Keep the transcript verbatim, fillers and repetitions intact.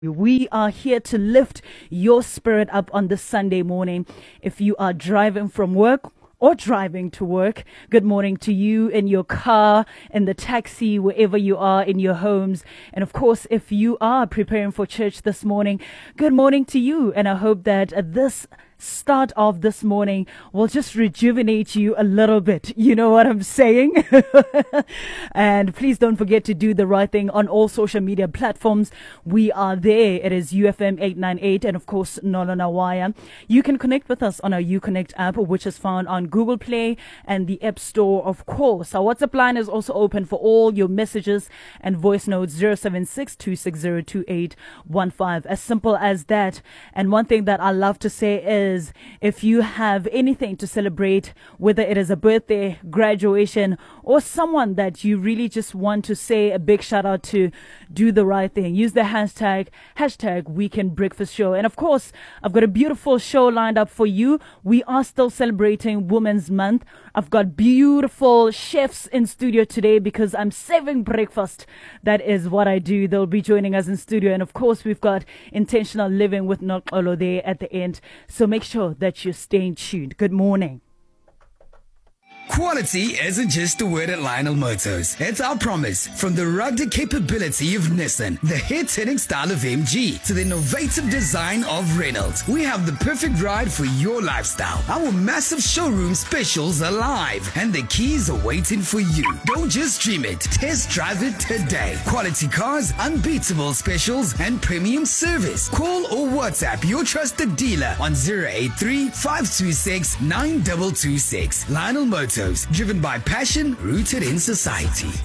We are here to lift your spirit up on this Sunday morning. If you are driving from work or driving to work, good morning to you in your car, in the taxi, wherever you are, in your homes. And of course, if you are preparing for church this morning, good morning to you. And I hope that uh, this start of this morning will just rejuvenate you a little bit. You know what I'm saying? And please don't forget to do the right thing on all social media platforms. We are there. It is U F M eight ninety-eight and of course Nolona Wire. You can connect with us on our UConnect app, which is found on Google Play and the App Store, of course. Our WhatsApp line is also open for all your messages and voice notes, zero seven six, two six zero, two eight one five. As simple as that. And one thing that I love to say is, if you have anything to celebrate, whether it is a birthday, graduation, or someone that you really just want to say a big shout out to, do the right thing. Use the hashtag, hashtag Weekend Breakfast Show. And of course, I've got a beautiful show lined up for you. We are still celebrating Women's Month. I've got beautiful chefs in studio today because I'm serving breakfast. That is what I do. They'll be joining us in studio. And of course, we've got Intentional Living with Nokolo there at the end. So make sure that you're staying tuned. Good morning. Quality isn't just a word at Lionel Motors. It's our promise. From the rugged capability of Nissan, the hit-hitting style of M G, to the innovative design of Reynolds, we have the perfect ride for your lifestyle. Our massive showroom specials are live, and the keys are waiting for you. Don't just dream it. Test drive it today. Quality cars, unbeatable specials, and premium service. Call or WhatsApp your trusted dealer on zero eight three, five two six, nine two two six. Lionel Motors. Driven by passion, rooted in society.